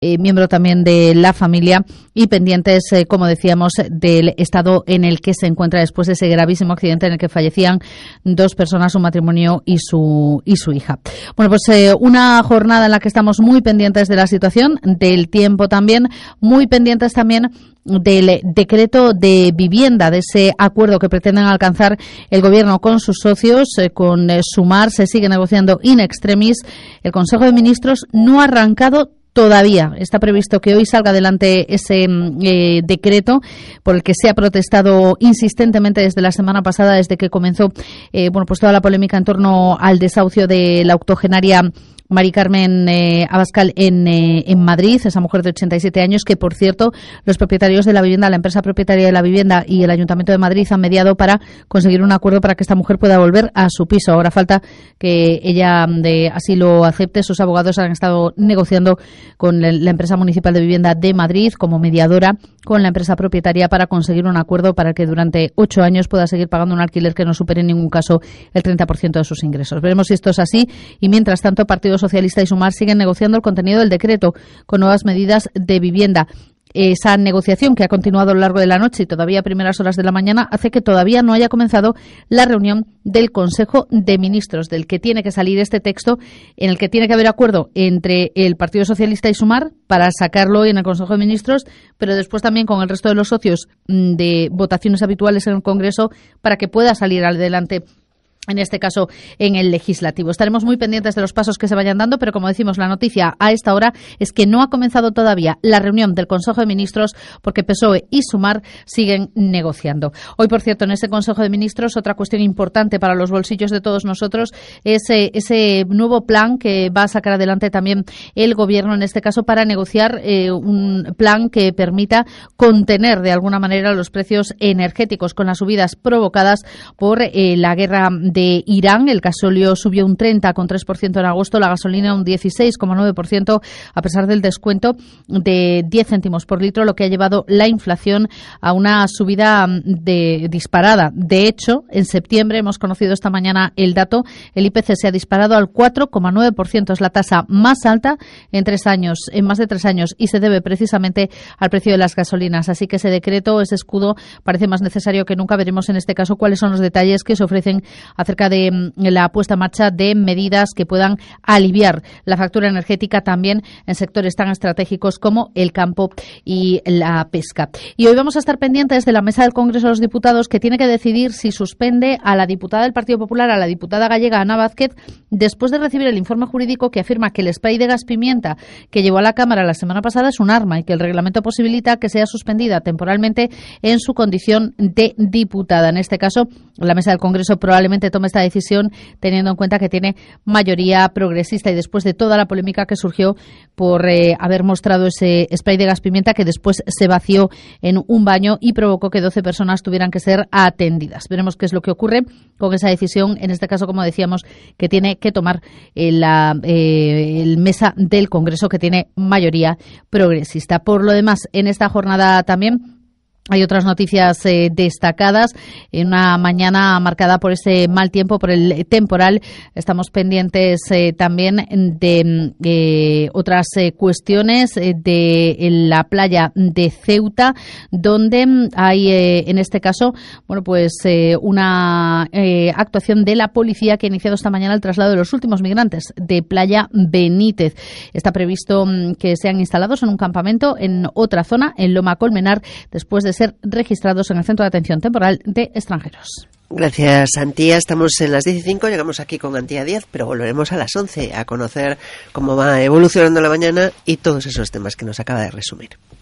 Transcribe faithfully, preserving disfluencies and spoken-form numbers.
eh, miembro también de la familia y pendientes, eh, como decíamos, del estado en el que se encuentra después de ese gravísimo accidente en el que fallecían dos personas, un matrimonio y su y su hija. Bueno, pues eh, una jornada en la que estamos muy pendientes de la situación, del tiempo también, muy pendientes también del decreto de vivienda, de ese acuerdo que pretenden alcanzar el Gobierno con sus socios, eh, con eh, Sumar. Se sigue negociando in extremis. El Consejo de Ministros no ha arrancado todavía. Está previsto que hoy salga adelante ese eh, decreto por el que se ha protestado insistentemente desde la semana pasada, desde que comenzó eh, bueno, pues toda la polémica en torno al desahucio de la octogenaria Mari Carmen eh, Abascal en, eh, en Madrid, esa mujer de ochenta y siete años, que, por cierto, los propietarios de la vivienda, la empresa propietaria de la vivienda y el Ayuntamiento de Madrid han mediado para conseguir un acuerdo para que esta mujer pueda volver a su piso. Ahora falta que ella de, así lo acepte. Sus abogados han estado negociando con la, la empresa municipal de vivienda de Madrid como mediadora con la empresa propietaria para conseguir un acuerdo para que durante ocho años pueda seguir pagando un alquiler que no supere en ningún caso el treinta por ciento de sus ingresos. Veremos si esto es así y, mientras tanto, Partido Socialista y Sumar siguen negociando el contenido del decreto con nuevas medidas de vivienda. Esa negociación, que ha continuado a lo largo de la noche y todavía a primeras horas de la mañana, hace que todavía no haya comenzado la reunión del Consejo de Ministros, del que tiene que salir este texto, en el que tiene que haber acuerdo entre el Partido Socialista y Sumar para sacarlo hoy en el Consejo de Ministros, pero después también con el resto de los socios de votaciones habituales en el Congreso para que pueda salir adelante, en este caso en el legislativo. Estaremos muy pendientes de los pasos que se vayan dando, pero, como decimos, la noticia a esta hora es que no ha comenzado todavía la reunión del Consejo de Ministros porque P S O E y Sumar siguen negociando. Hoy, por cierto, en ese Consejo de Ministros, otra cuestión importante para los bolsillos de todos nosotros es eh, ese nuevo plan que va a sacar adelante también el Gobierno, en este caso, para negociar eh, un plan que permita contener de alguna manera los precios energéticos con las subidas provocadas por eh, la guerra de Irán. El gasóleo subió un treinta coma tres por ciento en agosto, la gasolina un dieciséis coma nueve por ciento, a pesar del descuento de diez céntimos por litro, lo que ha llevado la inflación a una subida de, disparada. De hecho, en septiembre, hemos conocido esta mañana el dato, el I P C se ha disparado al cuatro coma nueve por ciento, es la tasa más alta en tres años, en más de tres años, y se debe precisamente al precio de las gasolinas. Así que ese decreto, ese escudo, parece más necesario que nunca. Veremos en este caso cuáles son los detalles que se ofrecen acerca de la puesta en marcha de medidas que puedan aliviar la factura energética también en sectores tan estratégicos como el campo y la pesca. Y hoy vamos a estar pendientes de la mesa del Congreso de los Diputados, que tiene que decidir si suspende a la diputada del Partido Popular, a la diputada gallega Ana Vázquez, después de recibir el informe jurídico que afirma que el spray de gas pimienta que llevó a la Cámara la semana pasada es un arma y que el reglamento posibilita que sea suspendida temporalmente en su condición de diputada. En este caso, la mesa del Congreso probablemente tome esta decisión teniendo en cuenta que tiene mayoría progresista y después de toda la polémica que surgió por eh, haber mostrado ese spray de gas pimienta que después se vació en un baño y provocó que doce personas tuvieran que ser atendidas. Veremos qué es lo que ocurre con esa decisión, en este caso, como decíamos, que tiene que tomar eh, la eh, el mesa del Congreso, que tiene mayoría progresista. Por lo demás, en esta jornada también hay otras noticias eh, destacadas. En una mañana marcada por ese mal tiempo, por el temporal, estamos pendientes eh, también de eh, otras eh, cuestiones eh, de la playa de Ceuta, donde hay, eh, en este caso, bueno, pues eh, una eh, actuación de la policía que ha iniciado esta mañana el traslado de los últimos migrantes de Playa Benítez. Está previsto mm, que sean instalados en un campamento en otra zona, en Loma Colmenar, después de ser registrados en el Centro de Atención Temporal de Extranjeros. Gracias, Antía. Estamos en las diez y cinco, llegamos aquí con Antía Díaz, pero volveremos a las once a conocer cómo va evolucionando la mañana y todos esos temas que nos acaba de resumir.